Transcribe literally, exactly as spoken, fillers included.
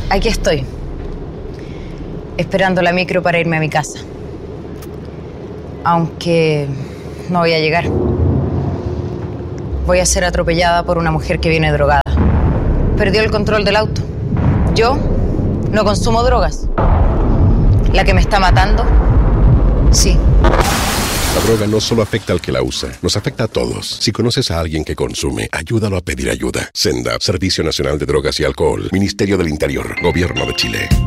Aquí estoy, esperando la micro para irme a mi casa. Aunque no voy a llegar. Voy a ser atropellada por una mujer que viene drogada. Perdió el control del auto. Yo no consumo drogas. La que me está matando, sí. La droga no solo afecta al que la usa, nos afecta a todos. Si conoces a alguien que consume, ayúdalo a pedir ayuda. Senda, Servicio Nacional de Drogas y Alcohol, Ministerio del Interior, Gobierno de Chile.